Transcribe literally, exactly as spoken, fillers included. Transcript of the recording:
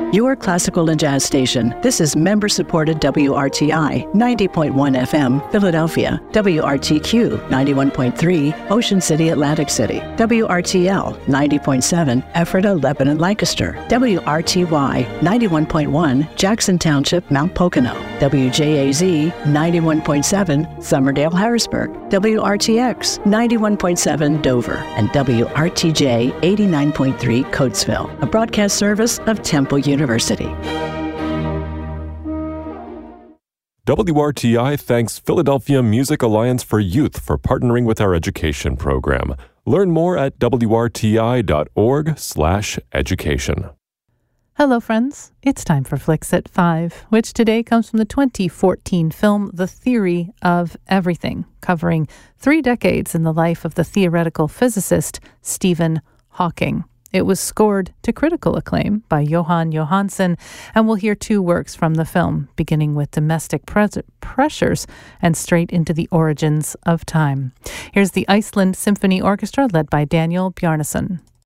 Your classical and jazz station. This is member-supported W R T I, ninety point one F M, Philadelphia. W R T Q, ninety-one point three, Ocean City, Atlantic City. W R T L, ninety point seven, Ephrata, Lebanon, Lancaster. W R T Y, ninety-one point one, Jackson Township, Mount Pocono. W J A Z, ninety-one point seven, Summerdale, Harrisburg. W R T X, ninety-one point seven, Dover. And W R T J, eighty-nine point three, Coatesville. A broadcast service of Temple University. W R T I thanks Philadelphia Music Alliance for Youth for partnering with our education program. Learn more at W R T I dot org slash education. Hello, friends. It's time for Flicks at five, which today comes from the twenty fourteen film The Theory of Everything, covering three decades in the life of the theoretical physicist Stephen Hawking. It was scored to critical acclaim by Johan Johansson, and we'll hear two works from the film, beginning with domestic pres- pressures and straight into the origins of time. Here's the Iceland Symphony Orchestra led by Daniel Bjarnason.